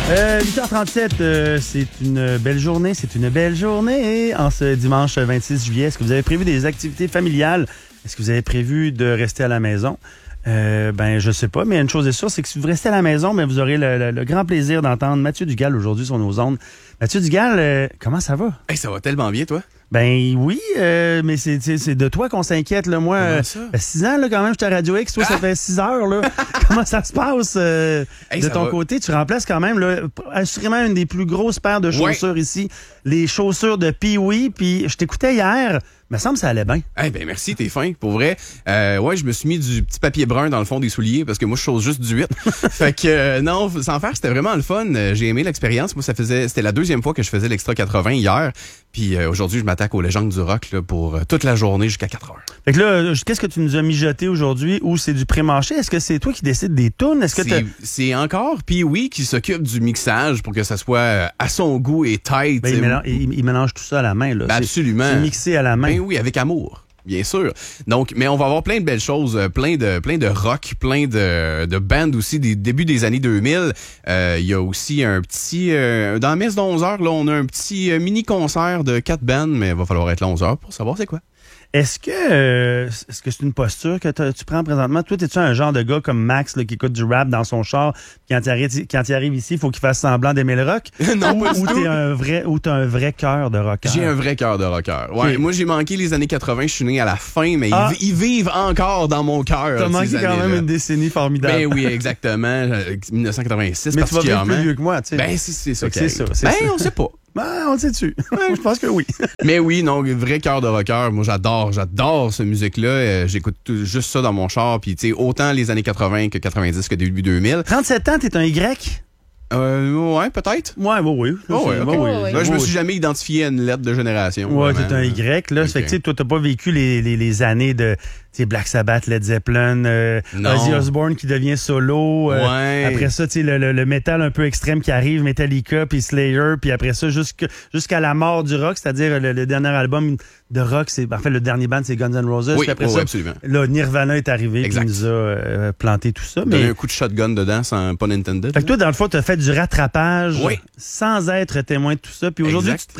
8h37, c'est une belle journée. C'est une belle journée en ce dimanche 26 juillet. Est-ce que vous avez prévu des activités familiales? Est-ce que vous avez prévu de rester à la maison? Je sais pas, mais une chose est sûre, c'est que si vous restez à la maison, vous aurez le grand plaisir d'entendre Mathieu Dugal aujourd'hui sur nos ondes. Mathieu Dugal, comment ça va? Hey, ça va tellement bien, toi? Ben oui, mais c'est de toi qu'on s'inquiète. Là. Moi, 6 ans là, quand même, j'étais à Radio X. Toi, ça fait 6 heures. Là. Comment ça se passe de ton côté? Tu remplaces quand même là, assurément une des plus grosses paires de chaussures ici. Les chaussures de Pee-Wee. Puis je t'écoutais hier. Il me semble que ça allait bien. Eh ben merci, t'es fin. Pour vrai, je me suis mis du petit papier brun dans le fond des souliers parce que moi, je chose juste du 8. Fait que non, sans faire, c'était vraiment le fun. J'ai aimé l'expérience. Moi, c'était la deuxième fois que je faisais l'Extra 80 hier. Puis aujourd'hui, je m'attaque aux légendes du rock là, pour toute la journée jusqu'à 4 heures. Fait que là, qu'est-ce que tu nous as mijoté aujourd'hui ou c'est du pré-mâché? Est-ce que c'est toi qui décides des tunes? C'est encore Pee-Wee qui s'occupe du mixage pour que ça soit à son goût et tight. Il mélange tout ça à la main. Là. Absolument. C'est mixé à la main. Ben oui, avec amour. Bien sûr. Donc, mais on va avoir plein de belles choses, plein de rock, plein de bands aussi des débuts des années 2000. Il y a aussi un petit dans la messe de 11h, là, on a un petit mini concert de 4 bands, mais il va falloir être là 11h pour savoir c'est quoi. Est-ce que c'est une posture que tu prends présentement? Toi, es-tu un genre de gars comme Max là, qui écoute du rap dans son char, quand il arrive ici, il faut qu'il fasse semblant d'aimer le rock? Non, pas du tout. T'as un vrai cœur de rocker? J'ai un vrai cœur de rocker. Ouais, okay. Moi, j'ai manqué les années 80, je suis né à la fin, mais ils vivent encore dans mon cœur. T'as manqué quand même une décennie formidable. Ben oui, exactement. 1986 mais particulièrement. Tu vas bien plus vieux que moi, tu sais. Ben, c'est ça. C'est ça. On sait pas. Ben, on le sait-tu. Je pense que oui. Mais oui, non, vrai cœur de rocker. Moi, j'adore cette musique-là. J'écoute juste ça dans mon char. Puis, tu sais, autant les années 80 que 90 que début 2000. 37 ans, t'es un Y? Ouais, peut-être. Ouais, oui. Là, je me suis jamais identifié à une lettre de génération. Ouais, t'es un Y, là. Ça fait que, tu sais, toi, t'as pas vécu les années de, tu sais, Black Sabbath, Led Zeppelin, Ozzy Osbourne qui devient solo. Après ça, tu sais, le métal un peu extrême qui arrive, Metallica, puis Slayer, puis après ça, jusqu'à la mort du rock, c'est-à-dire le dernier album de rock, le dernier band, c'est Guns N' Roses. Oui, puis après ça, absolument. Là, Nirvana est arrivé, qui nous a planté tout ça. Donner un coup de shotgun dedans, sans pas intended. Fait que toi, dans le fond, t'as fait du rattrapage sans être témoin de tout ça. Puis aujourd'hui, tu te